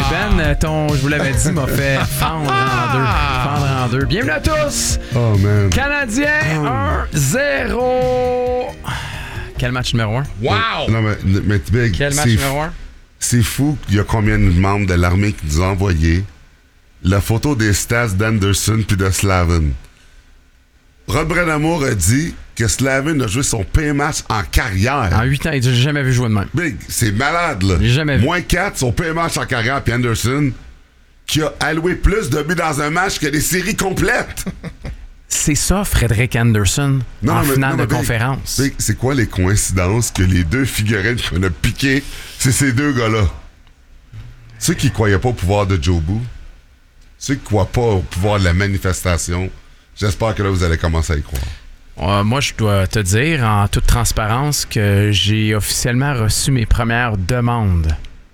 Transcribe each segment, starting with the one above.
Ben, je vous l'avais dit, m'a fait fendre en deux. Bienvenue à tous! Oh, man. Canadien 1-0. Quel match numéro 1? Wow! Non, mais Big, Quel match numéro 1? c'est fou qu'il y a combien de membres de l'armée qui nous ont envoyé la photo des stats d'Anderson puis de Slavin. Rod Brind'Amour a dit que Slavin a joué son pire match en carrière. En 8 ans, j'ai jamais vu jouer de même. Big, c'est malade, là. J'ai jamais vu. Moins 4, son pire match en carrière, puis Anderson, qui a alloué plus de buts dans un match que des séries complètes. C'est ça, Frédéric Anderson, en finale de conférence. Big, c'est quoi les coïncidences que les deux figurines qu'on a piquées, c'est ces deux gars-là? Ceux qui croyaient pas au pouvoir de Jobu, ceux qui croient pas au pouvoir de la manifestation, j'espère que là, vous allez commencer à y croire. Moi, je dois te dire, en toute transparence, que j'ai officiellement reçu mes premières demandes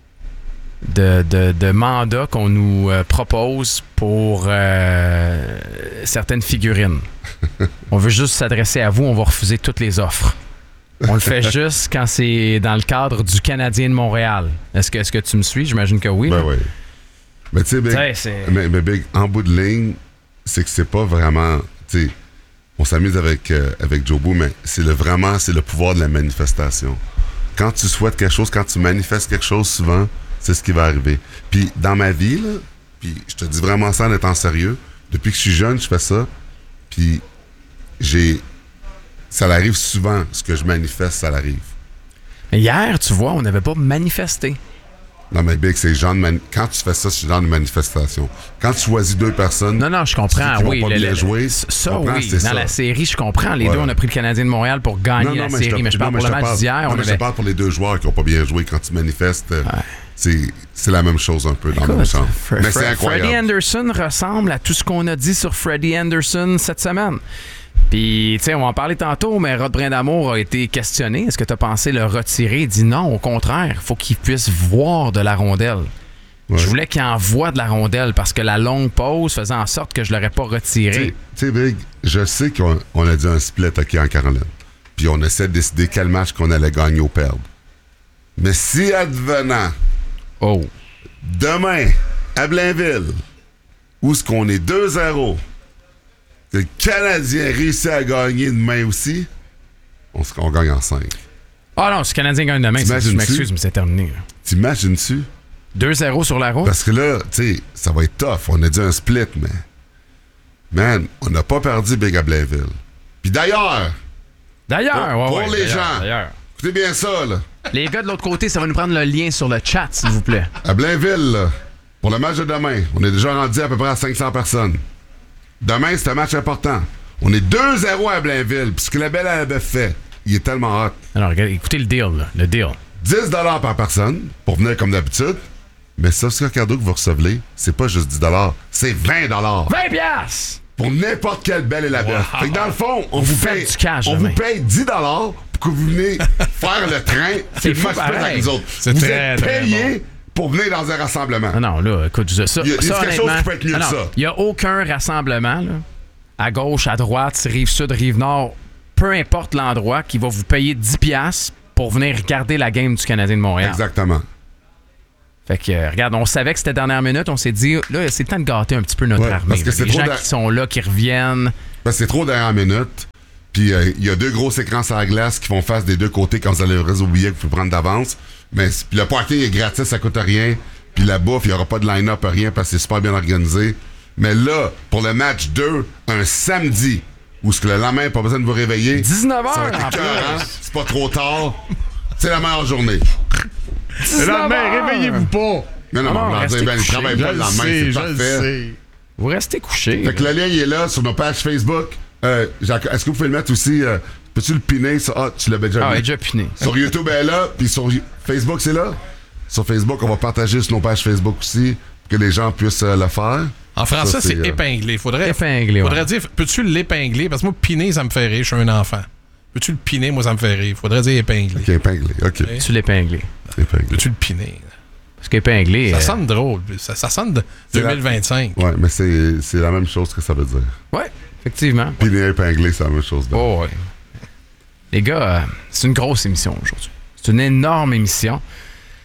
de mandats qu'on nous propose pour certaines figurines. On veut juste s'adresser à vous, on va refuser toutes les offres. On le fait juste quand c'est dans le cadre du Canadien de Montréal. Est-ce que tu me suis? J'imagine que oui. Ben oui. Mais tu sais, Big, mais Big, en bout de ligne, c'est que c'est pas vraiment... Tu sais, on s'amuse avec Jobu, mais c'est le pouvoir de la manifestation. Quand tu souhaites quelque chose, quand tu manifestes quelque chose, souvent, c'est ce qui va arriver. Puis dans ma vie, là, puis je te dis vraiment ça en étant sérieux, depuis que je suis jeune, je fais ça, puis ça arrive souvent, ce que je manifeste, ça arrive. Mais hier, tu vois, on n'avait pas manifesté. Non, mais Big, c'est le genre quand tu fais ça, c'est le genre de manifestation. Quand tu choisis deux personnes... Non, je comprends. Oui, pas bien jouer, ça, oui. Dans la série, je comprends. Les deux, on a pris le Canadien de Montréal pour gagner la série. Mais je parle pour le match d'hier. Je te parle pour les deux joueurs qui n'ont pas bien joué. Quand tu manifestes, c'est la même chose un peu dans le sens. Mais c'est incroyable. Freddie Anderson ressemble à tout ce qu'on a dit sur Freddie Anderson cette semaine. Puis, tu sais, on va en parler tantôt, mais Rod Brind'Amour a été questionné. Est-ce que tu as pensé le retirer? Il dit non, au contraire, il faut qu'il puisse voir de la rondelle. Ouais. Je voulais qu'il envoie de la rondelle parce que la longue pause faisait en sorte que je ne l'aurais pas retiré. Tu sais, Big, je sais qu'on a dit un split hockey en Caroline. Puis on essaie de décider quel match qu'on allait gagner ou perdre. Mais si advenant, demain, à Blainville, où est-ce qu'on est 2-0, que le Canadien réussit à gagner demain aussi, on gagne en 5. Ah non, si le Canadien gagne demain, je m'excuse, mais c'est terminé. Là. T'imagines-tu? 2-0 sur la route? Parce que là, tu sais, ça va être tough. On a dit un split, mais... Man, on n'a pas perdu Big à Blainville. Puis d'ailleurs, pour les gens, écoutez bien ça, là. Les gars de l'autre côté, ça va nous prendre le lien sur le chat, s'il vous plaît. À Blainville, là, pour le match de demain, on est déjà rendu à peu près à 500 personnes. Demain, c'est un match important. On est 2-0 à Blainville. Puis ce que la belle avait fait, il est tellement hot. Alors, regardez, écoutez le deal, là. Le deal. 10 $ par personne pour venir comme d'habitude. Mais ça, ce cadeau que vous recevez, c'est pas juste 10 $, c'est 20 $. 20 piastres! Pour n'importe quelle belle et la belle. Fait que dans le fond, on vous paye du cash, on vous paye 10 $ pour que vous venez faire le train. C'est le match avec nous autres. Vous êtes payés pour venir dans un rassemblement. Non, là, écoute, ça, il y a quelque chose qui peut être mieux que ça. Il n'y a aucun rassemblement, là, à gauche, à droite, rive sud, rive nord, peu importe l'endroit, qui va vous payer 10 $, pour venir regarder la game du Canadien de Montréal. Exactement. Fait que, regarde, on savait que c'était dernière minute, on s'est dit, là, c'est le temps de gâter un petit peu notre armée. Parce que c'est les gens qui sont là, qui reviennent. Parce que c'est trop dernière minute. Puis il y a deux grosses écrans sur la glace qui font face des deux côtés quand vous allez résoudre billets qu'il faut prendre d'avance. Mais puis le parking est gratis, ça coûte rien. Puis la bouffe, il n'y aura pas de line-up, rien, parce que c'est super bien organisé. Mais là, pour le match 2, un samedi, où ce que le lendemain, pas besoin de vous réveiller. 19h, ça va être écœurant, c'est pas trop tard. C'est la meilleure journée. Le lendemain, réveillez-vous pas. Non, il travaille pas le lendemain, c'est parfait. Vous restez couché. Fait que le lien, il est là sur nos pages Facebook. Jacques, est-ce que vous pouvez le mettre aussi? Peux-tu le piner? Tu l'avais déjà mis. Il est déjà piné. Sur YouTube, elle est là. Puis sur Facebook, c'est là. Sur Facebook, on va partager sur nos pages Facebook aussi pour que les gens puissent le faire. En français, c'est épinglé. Faudrait dire, peux-tu l'épingler? Parce que moi, piner, ça me fait rire. Je suis un enfant. Peux-tu le piner? Moi, ça me fait rire. Faudrait dire épingler. OK, épinglé. OK. Tu l'épingler. Peux-tu le piner? Parce qu'épingler... Ça sonne drôle. Ça sonne de 2025. Ouais, mais c'est la même chose que ça veut dire. Ouais, effectivement. Piner, épingler, c'est la même chose. Oh, ouais. Les gars, c'est une grosse émission aujourd'hui. C'est une énorme émission.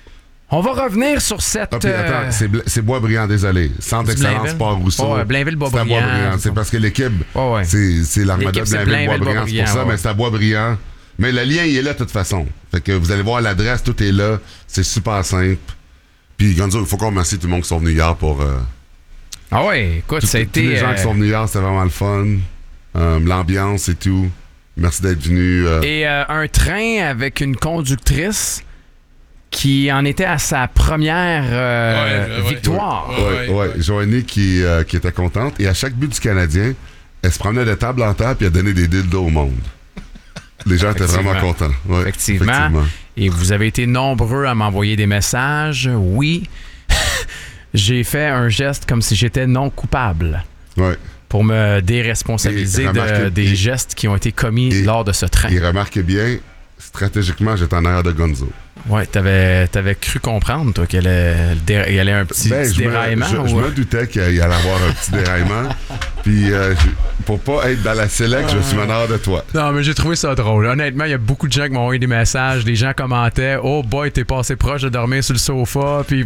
On va revenir sur cette... Attends, c'est Boisbriand, désolé. Centre d'excellence Port-Rousseau. Blainville-Boisbriand. C'est parce que l'équipe, c'est l'Armada Blainville-Boisbriand. C'est pour ça, mais c'est à Boisbriand. Mais le lien, il est là de toute façon. Fait que vous allez voir l'adresse, tout est là. C'est super simple. Puis, Gonzo, il faut qu'on remercie tout le monde qui sont venus hier pour... Ah ouais, écoute, ça a été... Tous les gens qui sont venus hier, c'était vraiment le fun. L'ambiance et tout. Merci d'être venu. Et un train avec une conductrice qui en était à sa première victoire. Oui. Joanie qui était contente. Et à chaque but du Canadien, elle se promenait de table en table et elle donnait des dildos au monde. Les gens étaient vraiment contents. Ouais, effectivement. Et vous avez été nombreux à m'envoyer des messages. Oui, j'ai fait un geste comme si j'étais non coupable. Oui. Pour me déresponsabiliser des gestes qui ont été commis lors de ce train. Et remarque bien, stratégiquement, j'étais en arrière de Gonzo. Ouais, t'avais cru comprendre, toi, qu'il y allait un petit déraillement. Je me doutais qu'il allait avoir un petit déraillement. Puis, pour pas être dans la select, je suis meneur de toi. Non, mais j'ai trouvé ça drôle. Honnêtement, il y a beaucoup de gens qui m'ont envoyé des messages. Les gens commentaient « Oh boy, t'es passé proche de dormir sur le sofa. » Puis,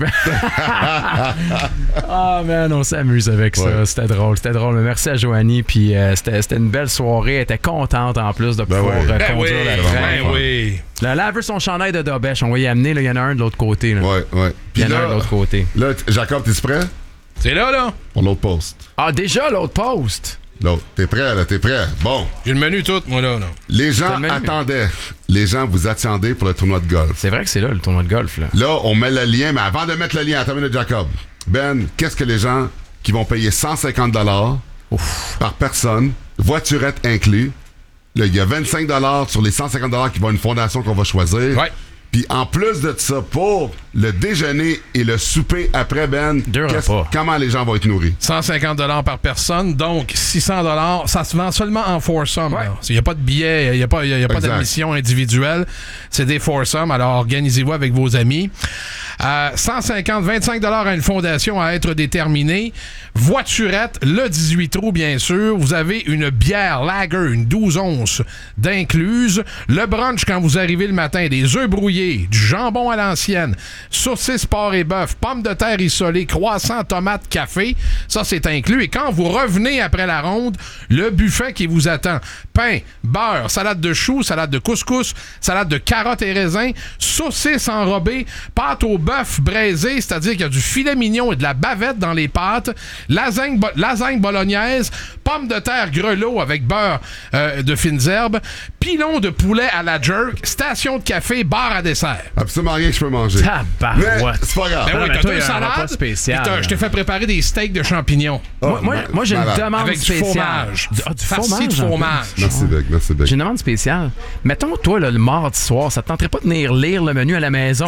man, on s'amuse avec ça. Ouais. C'était drôle. Mais merci à Joanie. Puis, c'était une belle soirée. Elle était contente en plus de pouvoir conduire la train. Là, elle veut son chandail de Dobèche. On va y amener. Il y en a un de l'autre côté. Oui. Il y en a un de l'autre côté. Là, Jacob, t'es prêt? C'est là. Pour l'autre poste. Ah, déjà l'autre poste? L'autre. T'es prêt, là? T'es prêt? Bon. J'ai le menu tout, moi, là. Les gens attendaient. Les gens vous attendaient pour le tournoi de golf. C'est vrai que c'est là, le tournoi de golf, là. Là, on met le lien, mais avant de mettre le lien, attends une minute, Jacob. Ben, qu'est-ce que les gens qui vont payer 150 $ par personne, voiturette inclus, là, il y a 25 $ sur les 150 $ qui vont à une fondation qu'on va choisir. Ouais. Puis en plus de ça, pour le déjeuner et le souper après, Ben, comment les gens vont être nourris? 150 $ par personne, donc 600 $. Ça se vend seulement en foursome. Il n'y a pas de billets, il n'y a pas d'admission individuelle. C'est des foursomes, alors organisez-vous avec vos amis. 25 $ à une fondation à être déterminée. Voiturette, le 18 trous, bien sûr. Vous avez une bière lager, une 12 onces d'incluse. Le brunch, quand vous arrivez le matin, des œufs brouillés, du jambon à l'ancienne, saucisses, porc et bœuf, pommes de terre isolées, croissants, tomates, café. Ça, c'est inclus. Et quand vous revenez après la ronde, le buffet qui vous attend. Pain, beurre, salade de choux, salade de couscous, salade de carottes et raisins, saucisses enrobées, pâte au bœuf braisé, c'est-à-dire qu'il y a du filet mignon et de la bavette dans les pâtes, lasagne bolognaise, pommes de terre grelot avec beurre de fines herbes, pilon de poulet à la jerk, station de café, bar à dessert. Absolument rien que je peux manger. Tabarouette. C'est pas grave. Ben oui, t'as deux salades, je t'ai fait préparer des steaks de champignons. Moi j'ai une demande avec spéciale. Du farci de fromage. Merci, Beck. J'ai une demande spéciale. Mettons, toi, le mardi soir, ça te tenterait pas de venir lire le menu à la maison?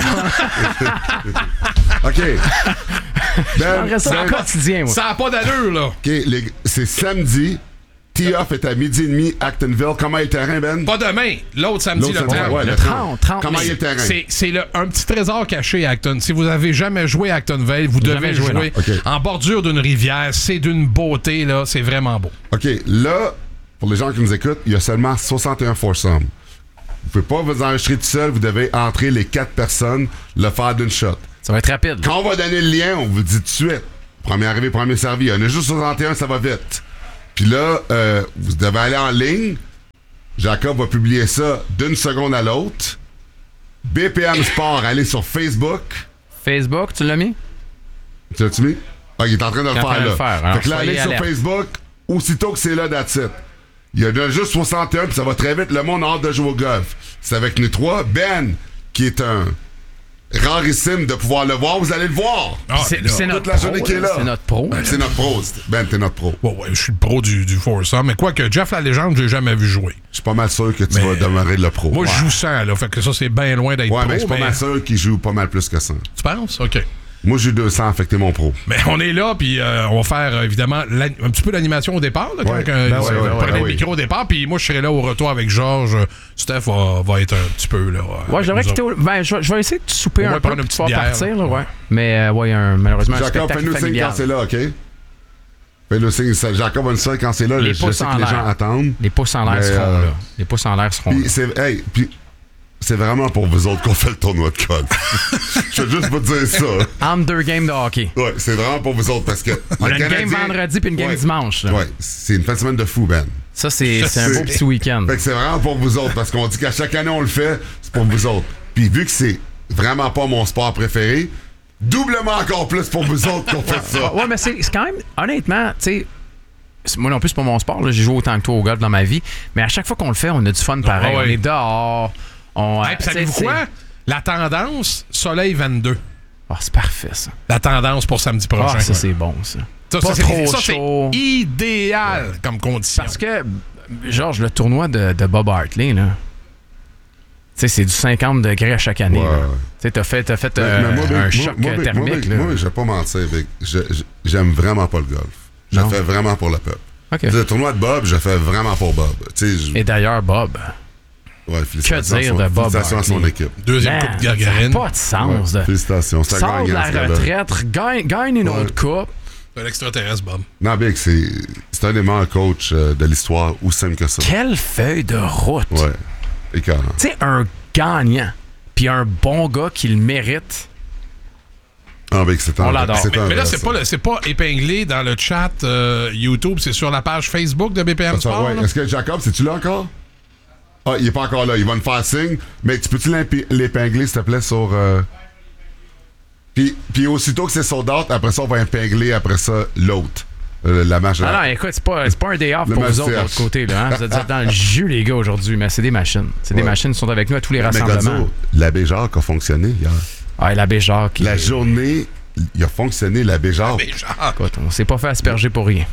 OK. C'est un quotidien, moi. Ça n'a pas d'allure, là. OK, c'est samedi. Tee-off est à 12h30, Actonville. Comment est le terrain, Ben? Pas demain. L'autre samedi, le 30. Ouais, le 30. Comment est le terrain? C'est un petit trésor caché à Acton. Si vous avez jamais joué à Actonville, vous devez jouer en bordure d'une rivière. C'est d'une beauté, là. C'est vraiment beau. OK, là, pour les gens qui nous écoutent, il y a seulement 61 foursomes. Vous pouvez pas vous enregistrer tout seul. Vous devez entrer les 4 personnes, le faire d'une shot. Ça va être rapide. Quand on va donner le lien, on vous dit tout de suite. Premier arrivé, premier servi. Il y en a juste 61, ça va vite. Puis là, vous devez aller en ligne. Jacob va publier ça d'une seconde à l'autre. BPM Sport, allez sur Facebook. Facebook, tu l'as mis? Tu l'as-tu mis? Ah, il est en train de le faire, là. Fait que là, allez sur Facebook. Aussitôt que c'est là, that's it. Il y en a juste 61, puis ça va très vite. Le monde a hâte de jouer au golf. C'est avec nous trois. Ben, qui est un rarissime de pouvoir le voir. Vous allez le voir. C'est notre toute la journée qui est là. C'est notre pro. C'est notre pro. Ben, t'es notre pro. Ouais, je suis le pro du foursome. Mais quoi que Jeff la légende, je l'ai jamais vu jouer. Je suis pas mal sûr que tu vas demeurer le pro. Moi, je joue 100, là. Fait que ça, c'est bien loin d'être pro. Ouais, mais je suis pas mal sûr qu'il joue pas mal plus que ça. Tu penses? OK. Moi, j'ai 200, fait que t'es mon pro. Mais on est là, puis on va faire, évidemment, un petit peu d'animation au départ. Là, ouais. Prenez le micro au départ, puis moi, je serai là au retour avec Georges. Steph va être un petit peu là. Ouais, je devrais quitter. Je vais essayer de souper un peu, prendre une petite bière, partir. Là, ouais. Mais, malheureusement, Jacob, fais-nous signe quand c'est là, OK? Fais-nous signe. Jacob va nous dire quand c'est là. Je sais que les gens attendent. Les pouces en l'air seront là. Les pouces en l'air seront là. Puis, c'est vraiment pour vous autres qu'on fait le tournoi de golf. Je veux juste vous dire ça. Entre 2 games de hockey. Ouais, c'est vraiment pour vous autres parce que. On a une game vendredi puis une game dimanche. Ouais, c'est une fin de semaine de fou, Ben. Ça, c'est un beau petit week-end. Fait que c'est vraiment pour vous autres parce qu'on dit qu'à chaque année on le fait, c'est pour vous autres. Puis vu que c'est vraiment pas mon sport préféré, doublement encore plus pour vous autres qu'on fait ça. Ouais, mais c'est quand même, honnêtement, tu sais, moi non plus, c'est pas mon sport. J'ai joué autant que toi au golf dans ma vie. Mais à chaque fois qu'on le fait, on a du fun pareil. On est dehors. Savez-vous quoi? La tendance, soleil 22. Ah, c'est parfait, ça. La tendance pour samedi prochain. Ah, ça, c'est bon, ça. Ça, c'est idéal comme condition. Parce que, Georges, le tournoi de Bob Hartley, là, tu sais, c'est du 50 degrés à chaque année. Tu sais, t'as fait un choc thermique. Moi, je vais pas mentir, Vic. J'aime vraiment pas le golf. Je le fais vraiment pour le peuple. Okay. Le tournoi de Bob, je le fais vraiment pour Bob. Et d'ailleurs, Bob... Ouais, que dire de Bob félicitations à son équipe. Deuxième coupe de Gagarine. Ça n'a pas de sens. Ouais, félicitations. Sors de la retraite, gagne une autre coupe. C'est un extraterrestre, Bob. Non, Big, c'est un des meilleurs coachs de l'histoire, aussi simple que ça. Quelle feuille de route. Ouais, écœurant. Tu sais, un gagnant, puis un bon gars qui le mérite. Ah, Big, c'est on l'adore. Mais là, c'est pas épinglé dans le chat YouTube, c'est sur la page Facebook de BPM Sport. Ouais. Est-ce que Jacob, c'est-tu là encore? Ah, il est pas encore là. Il va me faire signe. Mais tu peux-tu l'épingler, s'il te plaît, sur... Puis aussitôt que c'est sold out, après ça, on va épingler, après ça, l'autre. La match. Ah non, écoute, c'est pas un day off pour vous autres de l'autre côté. Là, hein? Vous êtes dans le jus, les gars, aujourd'hui. Mais c'est des machines. C'est des machines qui sont avec nous à tous les rassemblements. Gonzo, l'abbé Jacques a fonctionné hier. Ah, l'abbé Jacques. La journée, il a fonctionné, l'abbé Jacques. Écoute, on s'est pas fait asperger pour rien.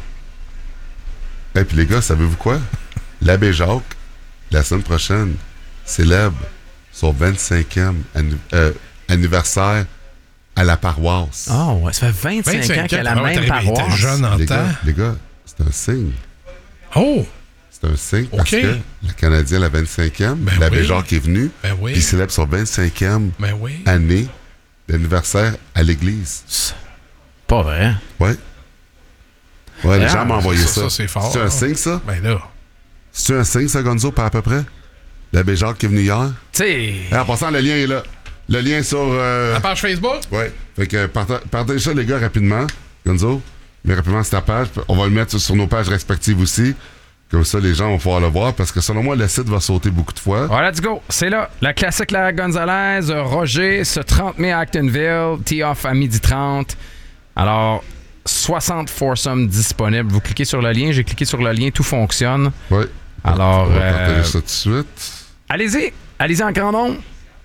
Et puis les gars, savez-vous quoi? L'abbé Jacques, la semaine prochaine, célèbre son 25e anniversaire à la paroisse. Ah ouais, ça fait 25 ans qu'elle a la même paroisse. Jeune en temps. Les gars, c'est un signe. Oh! C'est un signe parce que la Canadienne, la 25e, l'abbé Jacques est venu, puis il célèbre son 25e année d'anniversaire à l'église. Pas vrai? Ouais. Ouais, les gens m'ont envoyé ça. C'est fort. C'est un signe, ça? Ben là. C'est un signe, ça, Gonzo, pas à peu près? L'abbé Jacques qui est venu hier? Tu sais. En passant, le lien est là. Le lien sur... La page Facebook? Oui. Fait que partagez ça, les gars, rapidement. Gonzo, mais rapidement, c'est ta page. On va le mettre sur nos pages respectives aussi. Comme ça, les gens vont pouvoir le voir. Parce que selon moi, le site va sauter beaucoup de fois. Ouais, let's go. C'est là. La classique Lara Gonzalez, Roger, ce 30 mai à Actonville. Tee-off à 12h30. Alors, 60 foursomes disponibles. Vous cliquez sur le lien. J'ai cliqué sur le lien. Tout fonctionne. Oui. Alors, on va partager ça tout de suite. Allez-y. Allez-y en grand nombre.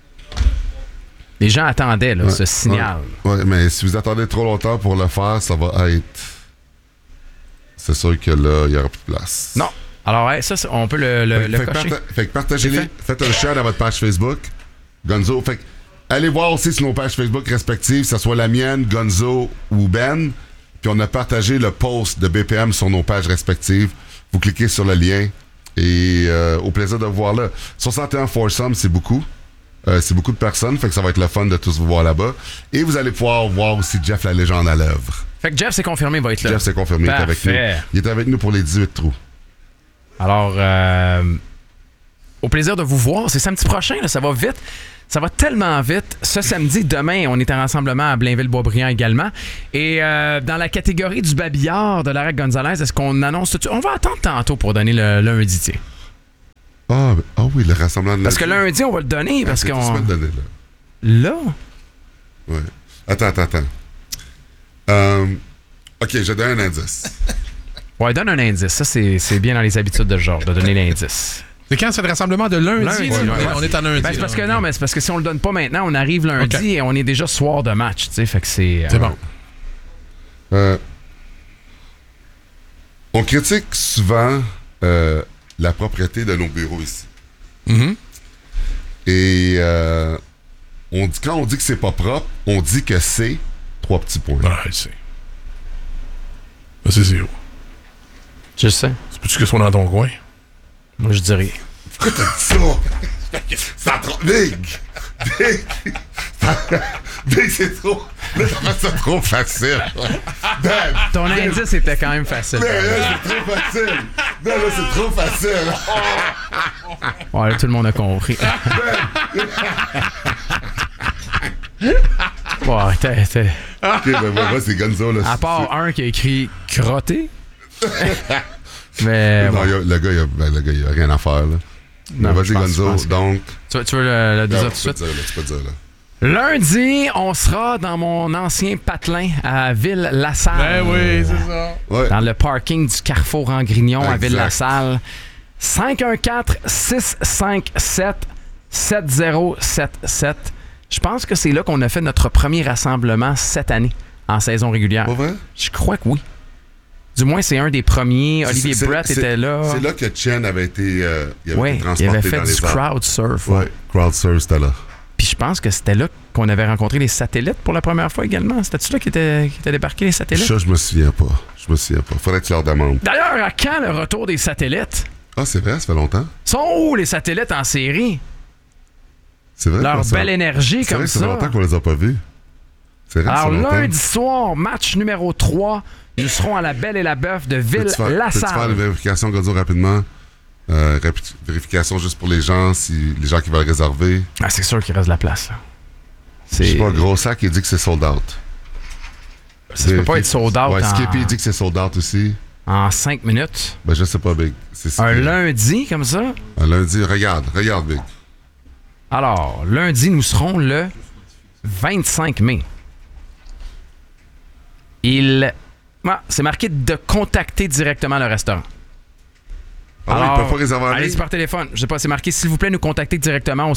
Les gens attendaient là, ce signal. Oui, mais si vous attendez trop longtemps pour le faire, ça va être... C'est sûr que là, il n'y aura plus de place. Non. Alors, ça, on peut le cocher. Fait que partagez-les. Faites un share à votre page Facebook. Gonzo. Fait que allez voir aussi sur nos pages Facebook respectives, que ce soit la mienne, Gonzo ou Ben. Puis on a partagé le post de BPM sur nos pages respectives. Vous cliquez sur le lien et au plaisir de vous voir là. 61 foursomes, c'est beaucoup. C'est beaucoup de personnes, fait que ça va être le fun de tous vous voir là-bas. Et vous allez pouvoir voir aussi Jeff la légende à l'œuvre. Fait que Jeff, c'est confirmé, il va être là. Jeff, c'est confirmé, il est avec nous. Il est avec nous pour les 18 trous. Alors, au plaisir de vous voir. C'est samedi prochain, là, ça va vite. Ça va tellement vite. Ce samedi, demain, on est en rassemblement à Blainville-Boisbriand également. Et dans la catégorie du babillard de Lara Gonzalez, est-ce qu'on annonce tout de suite? On va attendre tantôt pour donner le lundi, tiens. Ah oui, le rassemblement de parce que lundi, on va le donner. Parce qu'on va le donner, là. Ouais. Attends. OK, je donne un indice. Ouais, donne un indice. Ça, c'est bien dans les habitudes de Georges, de donner l'indice. C'est quand c'est le rassemblement de lundi? On est à lundi. Ben, c'est parce que non, mais c'est parce que si on le donne pas maintenant, on arrive lundi et on est déjà soir de match. Tu sais, fait que c'est. C'est bon. On critique souvent la propreté de nos bureaux ici. Mm-hmm. Et quand on dit que c'est pas propre, on dit que c'est 3 petits points. Ah, je sais. C'est zéro. Je sais. C'est plus que ce soit dans ton coin. Moi, je dirais. Pourquoi t'as dit ça? Ça trop... Big, c'est trop... Là, t'as fait ça trop facile. Ton indice était quand même facile. Là, c'est trop facile. Là, c'est trop facile. Ouais, là, tout le monde a compris. Ouais, t'es... OK, ben moi, c'est Gonzo. Là, à part un qui a écrit « crotté ». Mais non, bon. le gars, il a rien à faire. Là. Non, vas-y, Gonzo. Donc... Tu veux le dire tout de suite? Tu peux dire, là. Lundi, on sera dans mon ancien patelin à Ville-la-Salle. Ben oui, c'est ça. Ouais. Dans le parking du Carrefour en Grignon à Exact. Ville-la-Salle. 514-657-7077. Je pense que c'est là qu'on a fait notre premier rassemblement cette année en saison régulière. Pas vrai? Je crois que oui. Du moins, c'est un des premiers. Olivier Brett était là. C'est là que Chen avait été, Oui, transporté il avait fait dans du les airs. crowd surf. Ouais, crowd surf, c'était là. Puis je pense que c'était là qu'on avait rencontré les satellites pour la première fois également. C'était-tu là qui étaient débarqués, les satellites? Ça, je me souviens pas. Faudrait que tu leur demandes. D'ailleurs, à quand le retour des satellites? Ah, c'est vrai, ça fait longtemps. Sont où les satellites en série? C'est vrai. Leur belle énergie c'est comme vrai que ça ça. fait longtemps qu'on les a pas vus. C'est vrai. Alors, que ça fait longtemps. lundi soir, match numéro 3. Nous serons à la Belle et la Bœuf de Peux-tu faire une Ville-la-Salle. vérification, Gonzo, rapidement? Vérification juste pour les gens qui veulent réserver. Ah, c'est sûr qu'il reste de la place. Là. Je sais pas, Gros Sac, il dit que c'est sold out. Ça peut pas être sold out Ouais, Skippy, il dit que c'est sold out aussi. en 5 minutes. Ben, je sais pas, Big. C'est Un lundi, comme ça. Un lundi, regarde, Big. Alors, lundi, nous serons le 25 mai. C'est marqué de contacter directement le restaurant. Ah oui, ils peuvent pas réserver en allez ligne? par téléphone. Je sais pas, c'est marqué, s'il vous plaît, nous contacter directement au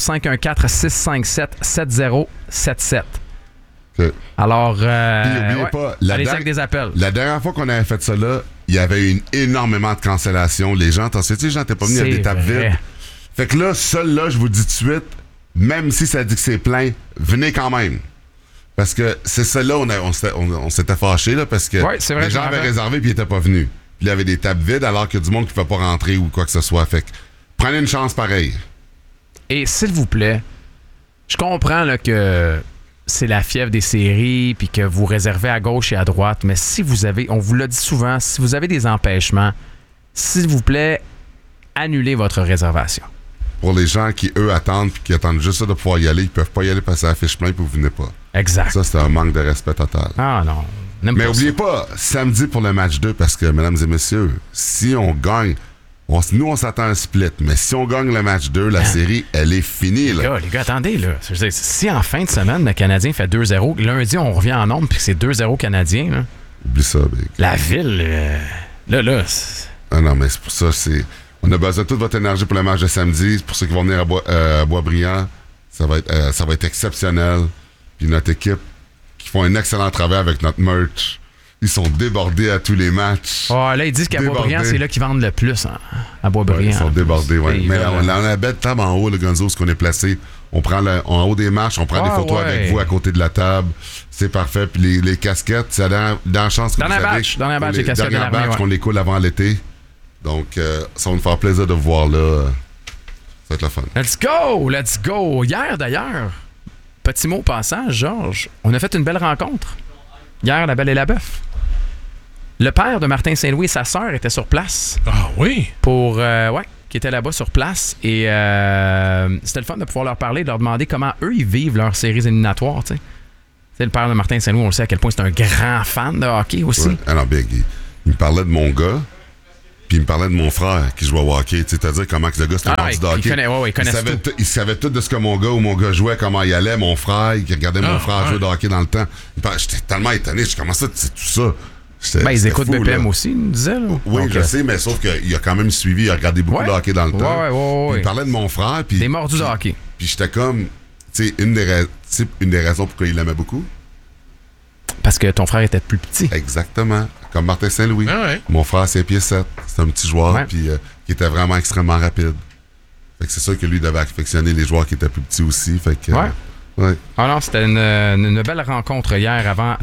514-657-7077. OK. Alors, Puis, oubliez pas, allez avec des appels. La dernière fois qu'on avait fait ça là, il y avait eu énormément de cancellations. Les gens, t'en sais-tu, les gens n'étaient pas venus avec des tables vrai. vides. Fait que là, seul là, je vous dis tout de suite, même si ça dit que c'est plein, venez quand même. Parce que c'est ça là, on s'était fâchés là, parce que Ouais, c'est vrai, les je gens me avaient rappelle. réservé puis ils n'étaient pas venus. Puis il y avait des tables vides alors qu'il y a du monde qui ne peut pas rentrer ou quoi que ce soit. Fait que prenez une chance pareille. Et s'il vous plaît, je comprends là, que c'est la fièvre des séries puis que vous réservez à gauche et à droite, mais si vous avez, on vous l'a dit souvent, si vous avez des empêchements, s'il vous plaît, annulez votre réservation. Pour les gens qui, eux, attendent puis qui attendent juste ça de pouvoir y aller, ils peuvent pas y aller parce que ça affiche plein puis vous venez pas. Exact. Ça, c'est un manque de respect total. Ah non. Mais oubliez pas, samedi pour le match 2, parce que, mesdames et messieurs, si on gagne, nous, on s'attend à un split, mais si on gagne le match 2, la série, elle est finie. Là. Les gars, attendez, là. Je veux dire, si en fin de semaine, le Canadien fait 2-0, lundi, on revient en nombre puis que c'est 2-0 Canadien, là, Oublie ça, Big. la ville, là, Ah non, mais c'est pour ça, on a besoin de toute votre énergie pour le match de samedi. Pour ceux qui vont venir à Boisbriand, ça va être exceptionnel. Puis notre équipe, qui font un excellent travail avec notre merch, ils sont débordés à tous les matchs. Oh, là, ils disent qu'à Boisbriand, c'est là qu'ils vendent le plus, hein, à Boisbriand. Ils sont débordés, oui. Mais là, on a la belle table en haut, le Gonzo, ce qu'on est placé. On prend en haut des marches, on prend des photos avec vous à côté de la table. C'est parfait. Puis les casquettes, c'est dans la chance que dans vous la avez. batch, dans la batch, les casquettes de dernières l'armée, batch qu'on les coule avant l'été. Donc, ça va nous faire plaisir de vous voir là. Ça va être le fun. Let's go! Let's go! Hier, d'ailleurs, petit mot au passage, Georges, on a fait une belle rencontre. Hier, à la Belle et la Bœuf. Le père de Martin Saint-Louis et sa sœur étaient sur place. Ah oui? Qui étaient là-bas sur place. Et c'était le fun de pouvoir leur parler, de leur demander comment eux, ils vivent leurs séries éliminatoires, tu sais. Le père de Martin Saint-Louis, on le sait à quel point c'est un grand fan de hockey aussi. Ouais. Alors, Big, il me parlait de mon gars, puis il me parlait de mon frère qui jouait au hockey. C'est-à-dire comment que le gars, c'était un bandit de hockey. Il savait tout de ce que mon gars jouait, comment il allait, mon frère, qui regardait mon frère jouer de hockey dans le temps. J'étais tellement étonné. Je commençais, c'est tout ça. Ils écoutent BPM aussi, il nous disait. Là. Oui, je sais, mais sauf qu'il a quand même suivi, il a regardé beaucoup de hockey dans le temps. Il parlait de mon frère. Des mordus de hockey. Puis j'étais comme, tu sais, une des raisons pourquoi il l'aimait beaucoup. Parce que ton frère était plus petit. Exactement. Comme Martin Saint-Louis. Ah ouais. Mon frère, 5 pieds 7. C'est un petit joueur, puis qui était vraiment extrêmement rapide. Fait que c'est sûr que lui devait affectionner les joueurs qui étaient plus petits aussi. Fait que, ouais. Alors, c'était une belle rencontre hier avant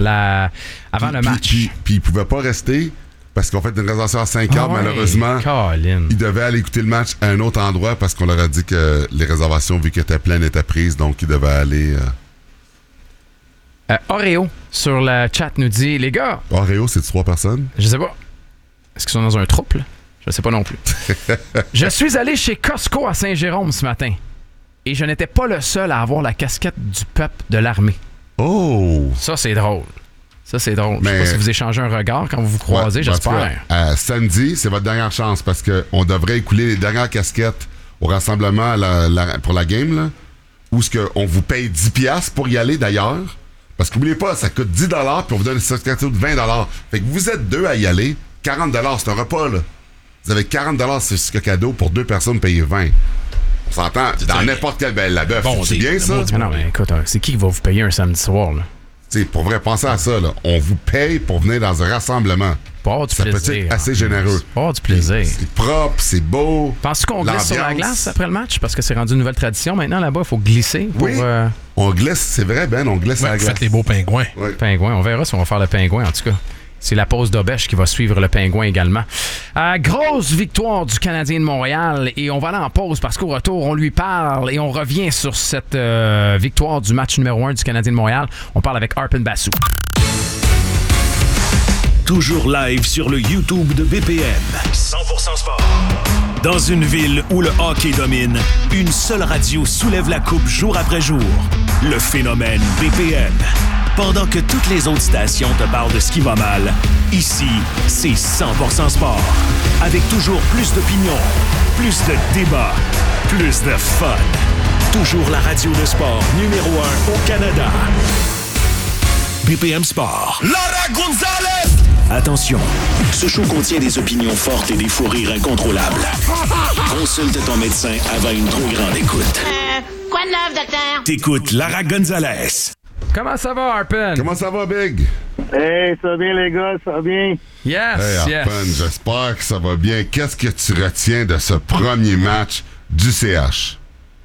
le match. Puis il pouvait pas rester parce qu'on fait une réservation à 5 heures. Malheureusement, il devait aller écouter le match à un autre endroit parce qu'on leur a dit que les réservations, vu qu'elles étaient pleines, étaient prises. Donc, il devait aller... Oreo. sur le chat nous dit, les gars... Oreo, c'est 3 personnes? Je sais pas. Est-ce qu'ils sont dans un trouble? Je sais pas non plus. Je suis allé chez Costco à Saint-Jérôme ce matin et je n'étais pas le seul à avoir la casquette du peuple de l'armée. Oh! Ça, c'est drôle. Je sais pas si vous échangez un regard quand vous vous croisez, j'espère. Samedi, c'est votre dernière chance parce qu'on devrait écouler les dernières casquettes au rassemblement pour la game, là, où on vous paye 10$ pour y aller d'ailleurs. Parce qu'oubliez pas, ça coûte 10$ puis on vous donne une casquette de 20$. Fait que vous êtes 2 à y aller, 40$, c'est un repas, là. Vous avez 40$, c'est cadeau pour 2 personnes payées 20$. On s'entend, dans n'importe quelle belle la bœuf. C'est bien ça? Non, mais écoute, c'est qui va vous payer un samedi soir, là? T'sais, pour vrai, pensez à ça, là. On vous paye pour venir dans un rassemblement. Pour avoir du plaisir. Ça peut être assez généreux. Pour avoir du plaisir. C'est propre, c'est beau. Penses-tu qu'on glisse sur la glace après le match? Parce que c'est rendu une nouvelle tradition maintenant là-bas. Il faut glisser. Pour, on glisse, c'est vrai, Ben, on glisse à la glace. Faites les beaux pingouins. Ouais. Pingouins, on verra si on va faire le pingouin, en tout cas. C'est la pause d'Obèche qui va suivre le Pingouin également. Grosse victoire du Canadien de Montréal et on va aller en pause parce qu'au retour, on lui parle et on revient sur cette victoire du match numéro 1 du Canadien de Montréal. On parle avec Arpin Bassou. Toujours live sur le YouTube de BPM. 100% sport. Dans une ville où le hockey domine, une seule radio soulève la coupe jour après jour. Le phénomène BPM. Pendant que toutes les autres stations te parlent de ce qui va mal, ici, c'est 100% sport. Avec toujours plus d'opinions, plus de débats, plus de fun. Toujours la radio de sport numéro 1 au Canada. BPM Sport. Lara Gonzalez! Attention, ce show contient des opinions fortes et des fous rires incontrôlables. Consulte ton médecin avant une trop grande écoute. Quoi de neuf, docteur? T'écoutes Lara Gonzalez. Comment ça va, Arpin? Comment ça va, Big? Hey, ça va bien, les gars? Ça va bien? Yes, hey, Arpin, j'espère que ça va bien. Qu'est-ce que tu retiens de ce premier match du CH?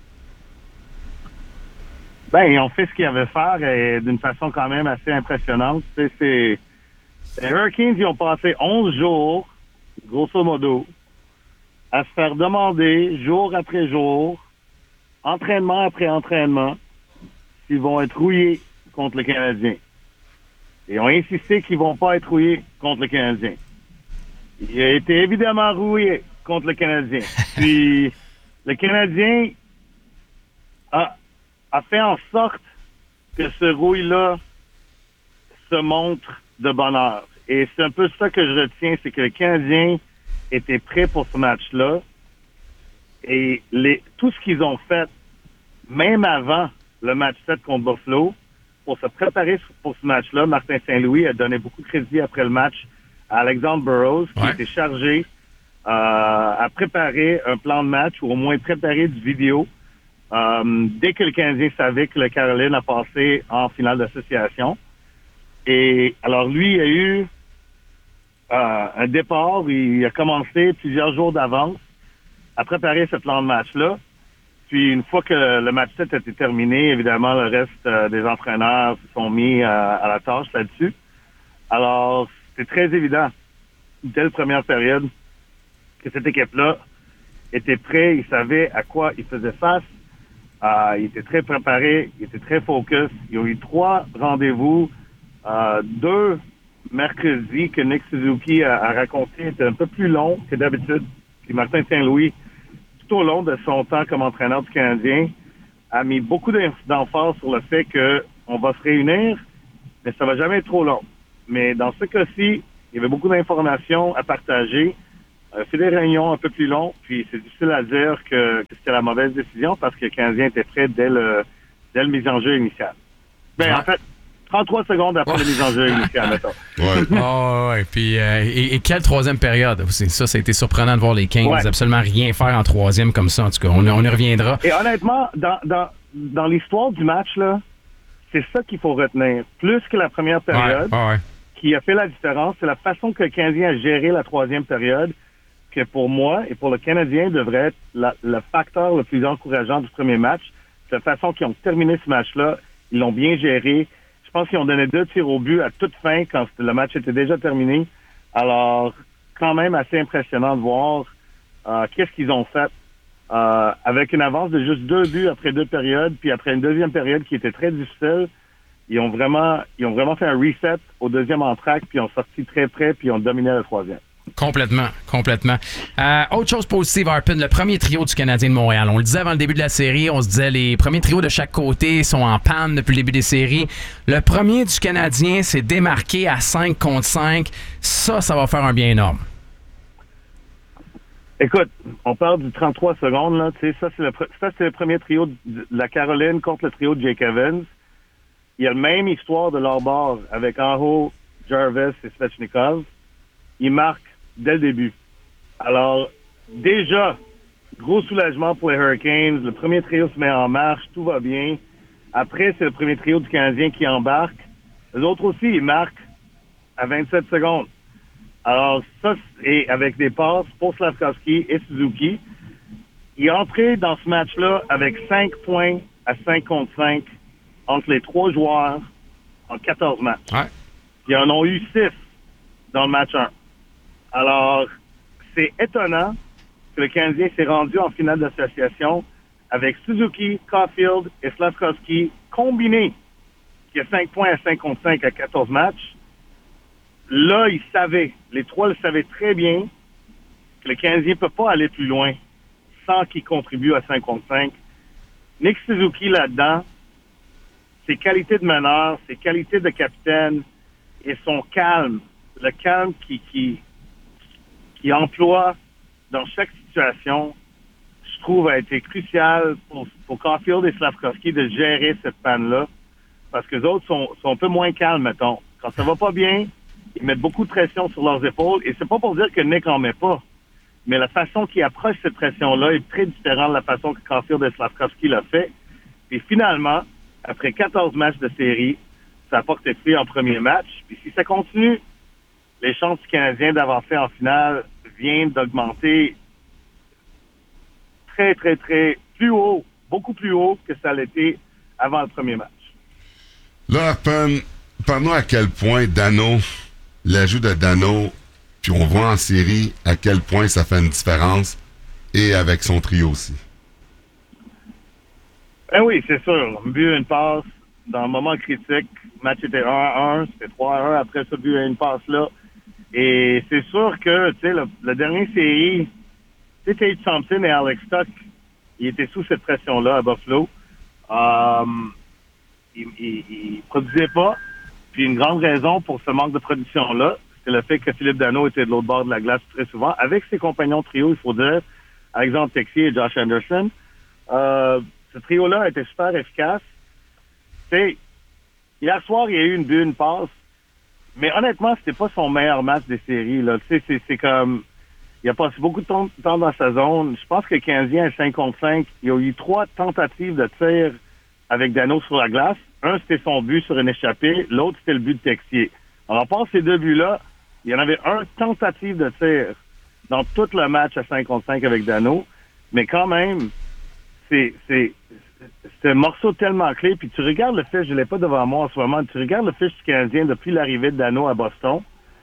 Ben, ils ont fait ce qu'ils avaient à faire et d'une façon quand même assez impressionnante. Les Hurricanes, ils ont passé 11 jours, grosso modo, à se faire demander, jour après jour, entraînement après entraînement, s'ils vont être rouillés contre le Canadien. Ils ont insisté qu'ils vont pas être rouillés contre le Canadien. Il a été évidemment rouillé contre le Canadien. Puis, le Canadien a fait en sorte que ce rouille-là se montre de bonne heure. Et c'est un peu ça que je retiens, c'est que le Canadien était prêt pour ce match-là. Et tout ce qu'ils ont fait, même avant le match 7 contre Buffalo, pour se préparer pour ce match-là, Martin Saint-Louis a donné beaucoup de crédit après le match à Alexandre Burrows, qui était chargé à préparer un plan de match, ou au moins préparer du vidéo, dès que le Canadien savait que le Caroline a passé en finale d'association. Et alors, lui, il a eu un départ, il a commencé plusieurs jours d'avance à préparer ce plan de match-là. Puis, une fois que le match 7 a été terminé, évidemment, le reste des entraîneurs se sont mis à la tâche là-dessus. Alors, c'est très évident, dès la première période, que cette équipe-là était prête, il savait à quoi il faisait face. Il était très préparé, il était très focus. Il y a eu 3 rendez-vous, 2 mercredi que Nick Suzuki a raconté étaient un peu plus longs que d'habitude. Puis Martin Saint-Louis, tout au long de son temps comme entraîneur du Canadien, a mis beaucoup d'emphase sur le fait qu'on va se réunir, mais ça va jamais être trop long. Mais dans ce cas-ci, il y avait beaucoup d'informations à partager. C'est des réunions un peu plus longues, puis c'est difficile à dire que c'était la mauvaise décision parce que le Canadien était prêt dès le mise en jeu initial. En fait, 33 secondes après la mise en jeu initiale, mettons. Ouais. Puis, et quelle troisième période aussi? Ça a été surprenant de voir les Kings absolument rien faire en troisième comme ça. En tout cas, on y reviendra. Et honnêtement, dans l'histoire du match, là, c'est ça qu'il faut retenir. Plus que la première période, qui a fait la différence, c'est la façon que le Canadien a géré la troisième période, que pour moi et pour le Canadien devrait être le facteur le plus encourageant du premier match. C'est la façon qu'ils ont terminé ce match-là. Ils l'ont bien géré. Je pense qu'ils ont donné 2 tirs au but à toute fin quand le match était déjà terminé. Alors, quand même assez impressionnant de voir qu'est-ce qu'ils ont fait avec une avance de juste 2 buts après 2 périodes, puis après une deuxième période qui était très difficile. Ils ont vraiment fait un reset au deuxième entracte, puis ils ont sorti très près, puis ils ont dominé le troisième. Complètement. Autre chose positive, Harpin, le premier trio du Canadien de Montréal. On le disait avant le début de la série, on se disait les premiers trios de chaque côté sont en panne depuis le début des séries. Le premier du Canadien s'est démarqué à 5 contre 5. Ça va faire un bien énorme. Écoute, on parle du 33 secondes, là. Tu sais, ça, c'est le premier trio de la Caroline contre le trio de Jake Evans. Il y a la même histoire de leur bord avec Aho, Jarvis et Svechnikov. Ils marquent dès le début. Alors, déjà, gros soulagement pour les Hurricanes. Le premier trio se met en marche, tout va bien. Après, c'est le premier trio du Canadien qui embarque. Les autres aussi, ils marquent à 27 secondes. Alors, ça, et avec des passes pour Slavkovski et Suzuki, il est entré dans ce match-là avec 5 points à 5 contre 5 entre les 3 joueurs en 14 matchs. Ouais. Ils en ont eu 6 dans le match 1. Alors, c'est étonnant que le Canadien s'est rendu en finale d'association avec Suzuki, Caulfield et Slavkovski combinés, qui a 5 points à 5 contre 5 à 14 matchs. Là, ils savaient, les trois le savaient très bien, que le Canadien ne peut pas aller plus loin sans qu'il contribue à 5 contre 5. Nick Suzuki, là-dedans, ses qualités de meneur, ses qualités de capitaine et son calme, le calme qui emploie dans chaque situation, je trouve, a été crucial pour Caulfield et Slavkovski de gérer cette panne-là, parce que les autres sont un peu moins calmes, mettons. Quand ça va pas bien, ils mettent beaucoup de pression sur leurs épaules, et c'est pas pour dire que Nick en met pas, mais la façon qu'il approche cette pression-là est très différente de la façon que Caulfield et Slavkovski l'a fait. Et finalement, après 14 matchs de série, ça a porté fruit en premier match. Puis si ça continue, les chances du Canadien d'avancer en finale viennent d'augmenter très, très, très plus haut, beaucoup plus haut que ça l'était avant le premier match. Là, Harpin, parle-nous à quel point l'ajout de Dano, puis on voit en série à quel point ça fait une différence, et avec son trio aussi. Ben oui, c'est sûr. Un but, une passe, dans un moment critique, le match était 1-1, c'était 3-1 après ce but et une passe-là. Et c'est sûr que, tu sais, la dernière série, c'était Tate Thompson et Alex Tuch, ils étaient sous cette pression-là à Buffalo. Ils produisaient pas. Puis une grande raison pour ce manque de production-là, c'est le fait que Philippe Danault était de l'autre bord de la glace très souvent. Avec ses compagnons trio, il faut dire, Alexandre Texier et Josh Anderson, ce trio-là a été super efficace. Tu sais, hier soir, il y a eu une passe, mais honnêtement, c'était pas son meilleur match des séries, là. Tu sais, c'est comme... Il a passé beaucoup de temps dans sa zone. Je pense que le Canadien, à 5 contre 5, il y a eu 3 tentatives de tir avec Danault sur la glace. Un, c'était son but sur une échappée. L'autre, c'était le but de Texier. Alors, à part ces 2 buts-là, il y en avait un tentative de tir dans tout le match à 5 contre 5 avec Danault. Mais quand même, c'est un morceau tellement clé. Puis tu regardes le fiche, je l'ai pas devant moi en ce moment, tu regardes le fiche du Canadien depuis l'arrivée de Danault à Boston.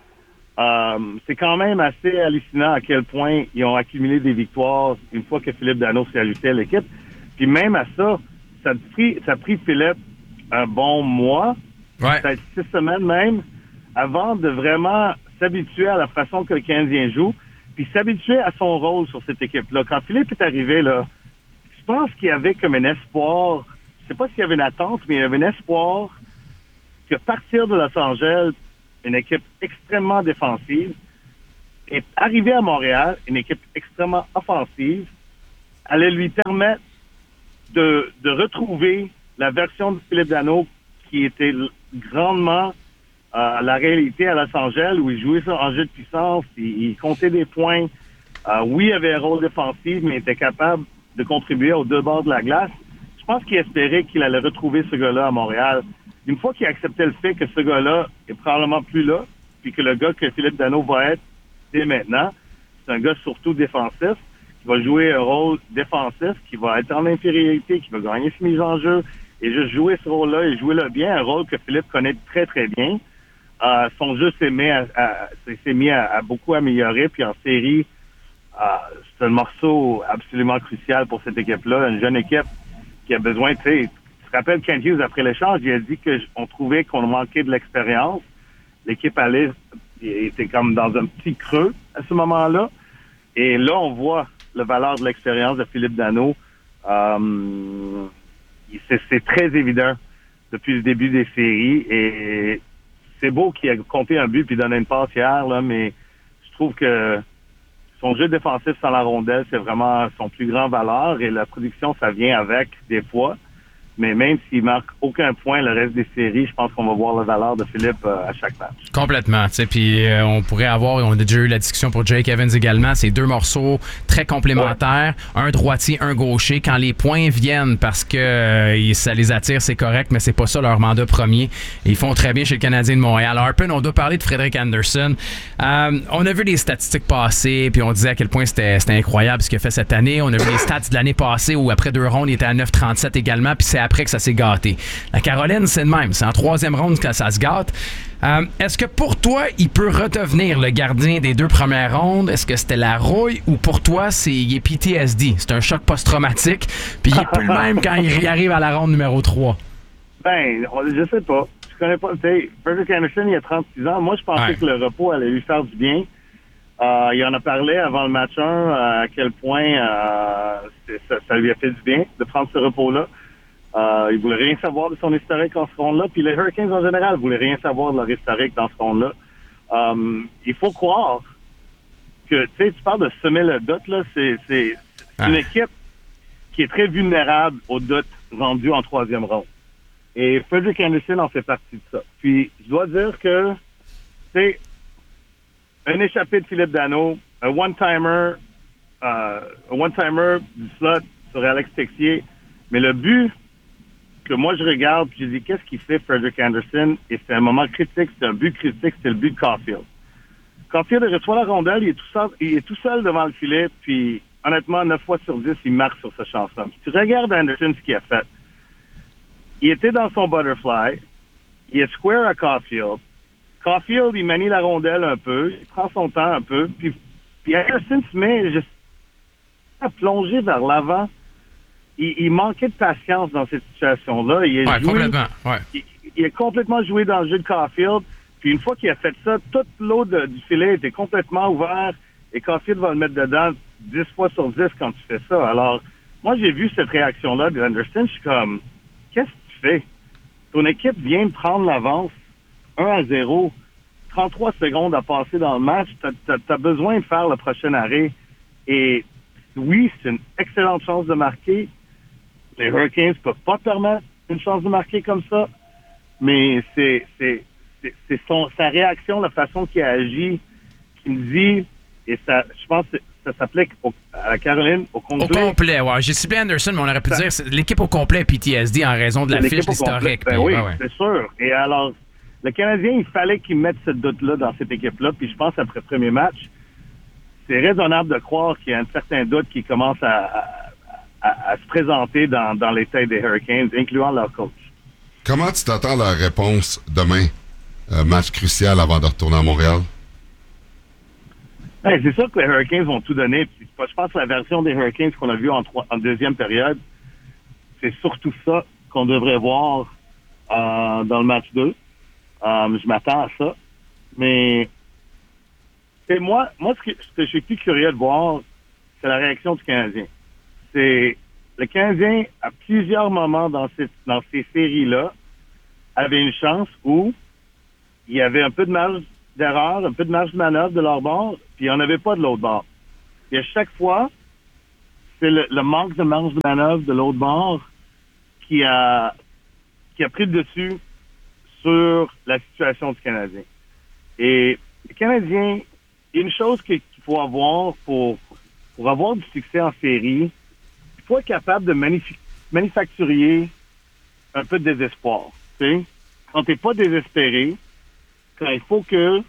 C'est quand même assez hallucinant à quel point ils ont accumulé des victoires une fois que Philippe Danault s'est ajouté à l'équipe. Puis même à ça a pris Philippe un bon mois, peut-être 6 semaines même, avant de vraiment s'habituer à la façon que le Canadien joue, puis s'habituer à son rôle sur cette équipe-là. Quand Philippe est arrivé, là, je pense qu'il y avait comme un espoir, je sais pas s'il y avait une attente, mais il y avait un espoir que partir de Los Angeles, une équipe extrêmement défensive, et arriver à Montréal, une équipe extrêmement offensive, allait lui permettre de retrouver la version de Philippe Danault qui était grandement la réalité à Los Angeles, où il jouait en jeu de puissance, il comptait des points. Oui, il avait un rôle défensif, mais il était capable de contribuer aux 2 bords de la glace. Je pense qu'il espérait qu'il allait retrouver ce gars-là à Montréal. Une fois qu'il acceptait le fait que ce gars-là est probablement plus là, puis que le gars que Philippe Danault va être dès maintenant, c'est un gars surtout défensif, qui va jouer un rôle défensif, qui va être en infériorité, qui va gagner ses mises en jeu, et juste jouer ce rôle-là et jouer-le bien, un rôle que Philippe connaît très, très bien. Son jeu s'est mis à beaucoup améliorer, puis en série, c'est un morceau absolument crucial pour cette équipe-là, une jeune équipe qui a besoin, tu sais, te rappelles Kent Hughes, après l'échange, il a dit qu'on trouvait qu'on manquait de l'expérience. L'équipe était comme dans un petit creux à ce moment-là. Et là, on voit la valeur de l'expérience de Philippe Danault. C'est très évident depuis le début des séries. Et c'est beau qu'il ait compté un but puis donné une passe hier, là, mais je trouve que son jeu défensif sans la rondelle, c'est vraiment son plus grand valeur. Et la production, ça vient avec des fois. Mais même s'il marque aucun point le reste des séries, je pense qu'on va voir la valeur de Philippe à chaque match. Complètement. Puis on pourrait avoir, on a déjà eu la discussion pour Jake Evans également, c'est deux morceaux très complémentaires, un droitier, un gaucher. Quand les points viennent parce que ça les attire, c'est correct, mais c'est pas ça leur mandat premier. Et ils font très bien chez le Canadien de Montréal. Harpin, on doit parler de Frederik Andersen. On a vu les statistiques passer, puis on disait à quel point c'était incroyable ce qu'il a fait cette année. On a vu les stats de l'année passée où après 2 rondes, il était à 9,37 également, puis c'est après que ça s'est gâté. La Caroline, c'est le même. C'est en 3e ronde que ça se gâte. Est-ce que pour toi, il peut redevenir le gardien des 2 premières rondes? Est-ce que c'était la rouille ou pour toi, il est PTSD? C'est un choc post-traumatique, puis il est plus le même quand il arrive à la ronde numéro 3? Ben, je sais pas. Je connais pas. Frederik Andersen, il a 36 ans. Moi, je pensais que le repos allait lui faire du bien. Il en a parlé avant le match 1 à quel point ça lui a fait du bien de prendre ce repos-là. Il voulait rien savoir de son historique en ce ronde-là. Puis les Hurricanes, en général, voulaient rien savoir de leur historique dans ce ronde-là. Il faut croire que, tu parles de semer le doute, là, c'est une équipe qui est très vulnérable au doute rendu en 3e ronde. Et Frederik Andersen en fait partie de ça. Puis, je dois dire que, c'est un échappé de Philippe Danault, un one-timer du slot sur Alex Texier. Mais le but que moi je regarde, puis je dis qu'est-ce qu'il fait Frederik Andersen, et c'est un moment critique, c'est un but critique, c'est le but de Caulfield. Caulfield reçoit la rondelle, il est tout seul devant le filet, puis honnêtement, 9 fois sur 10, il marque sur sa chanson. Si tu regardes Andersen, ce qu'il a fait, il était dans son butterfly, il est square à Caulfield. Caulfield, il manie la rondelle un peu, il prend son temps un peu, puis Andersen se met juste à plonger vers l'avant. Il manquait de patience dans cette situation-là. Il a complètement joué dans le jeu de Caulfield. Puis une fois qu'il a fait ça, toute l'eau du filet était complètement ouverte et Caulfield va le mettre dedans 10 fois sur 10 quand tu fais ça. Alors, moi, j'ai vu cette réaction-là de Andersen. Je suis comme, qu'est-ce que tu fais? Ton équipe vient de prendre l'avance 1-0. 33 secondes à passer dans le match. T'as besoin de faire le prochain arrêt. Et oui, c'est une excellente chance de marquer. Les Hurricanes ne peuvent pas permettre une chance de marquer comme ça, mais c'est sa réaction, la façon qu'il a agi, qui me dit, et ça, je pense que ça s'applique à la Caroline au complet. Au complet, ouais. J'ai ciblé Andersen, mais on aurait pu dire l'équipe au complet PTSD en raison de la fiche historique. Ben oui, c'est sûr. Et alors, le Canadien, il fallait qu'il mette ce doute-là dans cette équipe-là, puis je pense après le premier match, c'est raisonnable de croire qu'il y a un certain doute qui commence à se présenter dans les têtes des Hurricanes, incluant leur coach. Comment tu t'attends à la réponse demain? Match crucial avant de retourner à Montréal? Ben, c'est sûr que les Hurricanes vont tout donner. Puis, je pense que la version des Hurricanes qu'on a vue en deuxième période, c'est surtout ça qu'on devrait voir dans le match 2. Je m'attends à ça. Mais moi ce que je suis plus curieux de voir, c'est la réaction du Canadien. C'est le Canadien, à plusieurs moments dans ces séries-là, avait une chance où il y avait un peu de marge d'erreur, un peu de marge de manœuvre de leur bord, puis il n'y en avait pas de l'autre bord. Et à chaque fois, c'est le manque de marge de manœuvre de l'autre bord qui a pris le dessus sur la situation du Canadien. Et le Canadien, il y a une chose qu'il faut avoir pour avoir du succès en série, il faut être capable de manufacturier un peu de désespoir. T'sais? Quand tu n'es pas désespéré, quand il faut que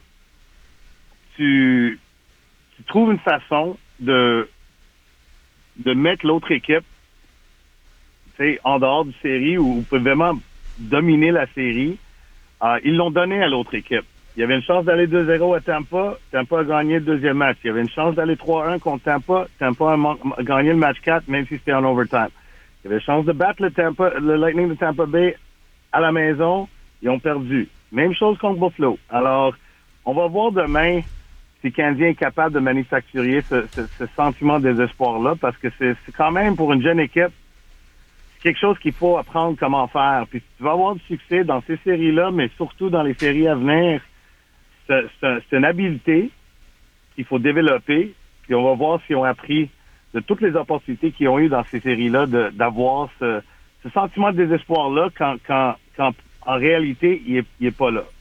tu trouves une façon de mettre l'autre équipe en dehors du série où vous pouvez vraiment dominer la série, ils l'ont donné à l'autre équipe. Il y avait une chance d'aller 2-0 à Tampa. Tampa a gagné le deuxième match. Il y avait une chance d'aller 3-1 contre Tampa. Tampa a gagné le match 4, même si c'était en overtime. Ils avaient chance de battre le Lightning de Tampa Bay à la maison. Ils ont perdu. Même chose contre Buffalo. Alors, on va voir demain si le Canadien est capable de manufacturer ce sentiment de désespoir-là, parce que c'est quand même, pour une jeune équipe, c'est quelque chose qu'il faut apprendre comment faire. Puis tu vas avoir du succès dans ces séries-là, mais surtout dans les séries à venir, c'est une habileté qu'il faut développer. Puis on va voir s'ils ont appris de toutes les opportunités qu'ils ont eues dans ces séries-là d'avoir ce sentiment de désespoir-là quand en réalité, il est pas là.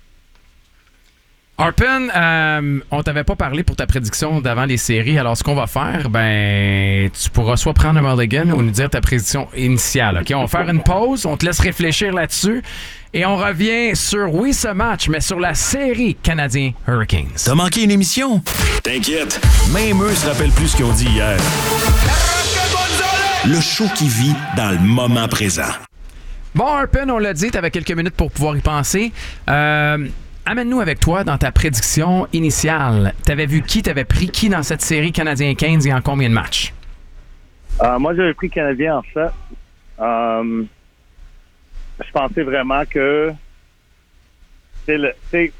Arpin, on t'avait pas parlé pour ta prédiction d'avant les séries. Alors, ce qu'on va faire, tu pourras soit prendre un mulligan ou nous dire ta prédiction initiale. OK? On va faire une pause, on te laisse réfléchir là-dessus et on revient sur, oui, ce match, mais sur la série Canadien Hurricanes. T'as manqué une émission? T'inquiète, même eux se rappellent plus ce qu'ils ont dit hier. Le show qui vit dans le moment présent. Bon, Arpin, on l'a dit, t'avais quelques minutes pour pouvoir y penser. Amène-nous avec toi dans ta prédiction initiale. T'avais vu qui, t'avais pris qui dans cette série Canadien-15 et en combien de matchs? Moi, j'avais pris Canadien en fait. Je pensais vraiment que je